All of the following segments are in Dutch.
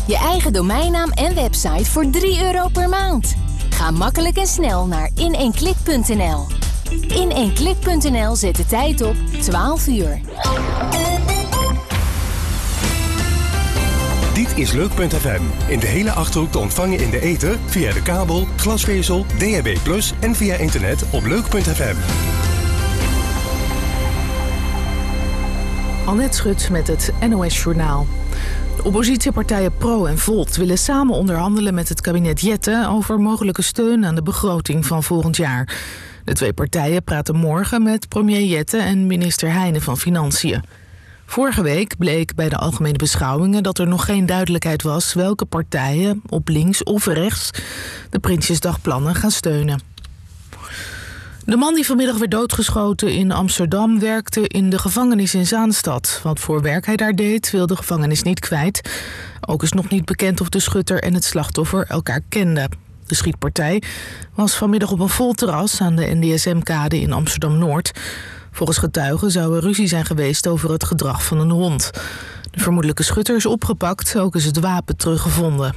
Je eigen domeinnaam en website voor €3 per maand. Ga makkelijk en snel naar in1klik.nl. In1klik.nl zet de tijd op 12 uur. Dit is Leuk.fm. In de hele Achterhoek te ontvangen in de ether, via de kabel, glasvezel, DHB+ en via internet op Leuk.fm. Annette Schut met het NOS Journaal. De oppositiepartijen Pro en Volt willen samen onderhandelen met het kabinet Jette over mogelijke steun aan de begroting van volgend jaar. De twee partijen praten morgen met premier Jette en minister Heijnen van Financiën. Vorige week bleek bij de algemene beschouwingen dat er nog geen duidelijkheid was welke partijen, op links of rechts, de Prinsjesdagplannen gaan steunen. De man die vanmiddag werd doodgeschoten in Amsterdam werkte in de gevangenis in Zaanstad. Wat voor werk hij daar deed, wil de gevangenis niet kwijt. Ook is nog niet bekend of de schutter en het slachtoffer elkaar kenden. De schietpartij was vanmiddag op een vol terras aan de NDSM-kade in Amsterdam-Noord. Volgens getuigen zou er ruzie zijn geweest over het gedrag van een hond. De vermoedelijke schutter is opgepakt, ook is het wapen teruggevonden.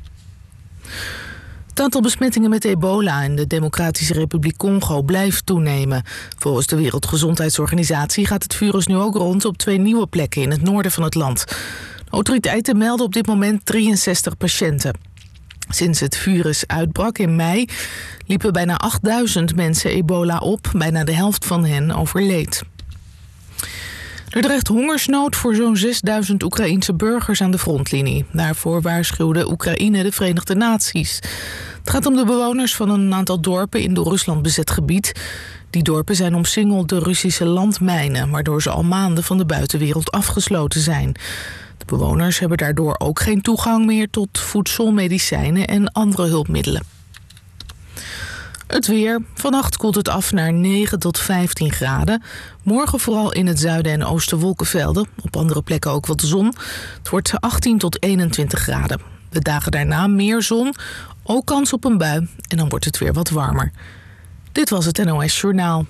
Het aantal besmettingen met ebola in de Democratische Republiek Congo blijft toenemen. Volgens de Wereldgezondheidsorganisatie gaat het virus nu ook rond op 2 nieuwe plekken in het noorden van het land. De autoriteiten melden op dit moment 63 patiënten. Sinds het virus uitbrak in mei liepen bijna 8000 mensen ebola op. Bijna de helft van hen overleed. Er dreigt hongersnood voor zo'n 6000 Oekraïense burgers aan de frontlinie. Daarvoor waarschuwde Oekraïne de Verenigde Naties. Het gaat om de bewoners van een aantal dorpen in door Rusland bezet gebied. Die dorpen zijn omsingeld door Russische landmijnen, waardoor ze al maanden van de buitenwereld afgesloten zijn. De bewoners hebben daardoor ook geen toegang meer tot voedsel, medicijnen en andere hulpmiddelen. Het weer. Vannacht koelt het af naar 9 tot 15 graden. Morgen vooral in het zuiden en oosten wolkenvelden. Op andere plekken ook wat zon. Het wordt 18 tot 21 graden. De dagen daarna meer zon, ook kans op een bui. En dan wordt het weer wat warmer. Dit was het NOS Journaal.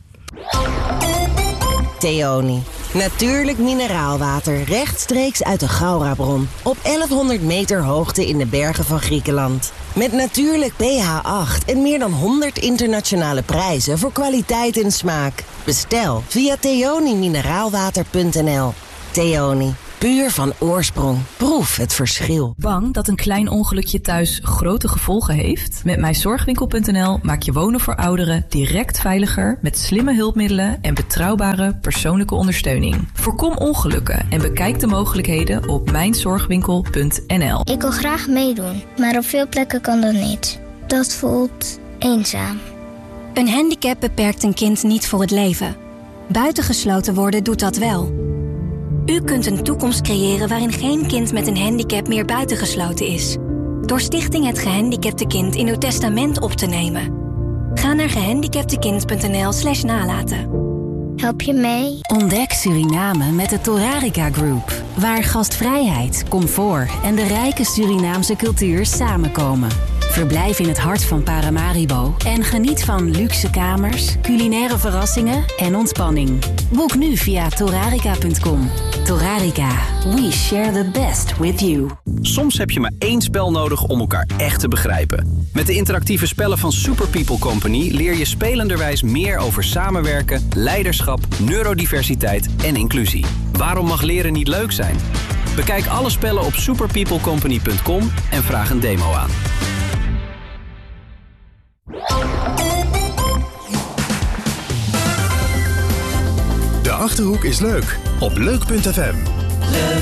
Theoni. Natuurlijk mineraalwater rechtstreeks uit de Gaurabron. Op 1100 meter hoogte in de bergen van Griekenland. Met natuurlijk pH 8 en meer dan 100 internationale prijzen voor kwaliteit en smaak. Bestel via theonimineraalwater.nl. Theoni. Puur van oorsprong. Proef het verschil. Bang dat een klein ongelukje thuis grote gevolgen heeft? Met mijzorgwinkel.nl maak je wonen voor ouderen direct veiliger met slimme hulpmiddelen en betrouwbare persoonlijke ondersteuning. Voorkom ongelukken en bekijk de mogelijkheden op mijnzorgwinkel.nl. Ik wil graag meedoen, maar op veel plekken kan dat niet. Dat voelt eenzaam. Een handicap beperkt een kind niet voor het leven. Buitengesloten worden doet dat wel. U kunt een toekomst creëren waarin geen kind met een handicap meer buitengesloten is. Door Stichting Het Gehandicapte Kind in uw testament op te nemen. Ga naar gehandicaptekind.nl/nalaten. Help je mee? Ontdek Suriname met de Torarica Group. Waar gastvrijheid, comfort en de rijke Surinaamse cultuur samenkomen. Verblijf in het hart van Paramaribo en geniet van luxe kamers, culinaire verrassingen en ontspanning. Boek nu via torarica.com. Torarica, we share the best with you. Soms heb je maar 1 spel nodig om elkaar echt te begrijpen. Met de interactieve spellen van Super People Company leer je spelenderwijs meer over samenwerken, leiderschap, neurodiversiteit en inclusie. Waarom mag leren niet leuk zijn? Bekijk alle spellen op superpeoplecompany.com en vraag een demo aan. De Achterhoek is leuk op Leuk.fm.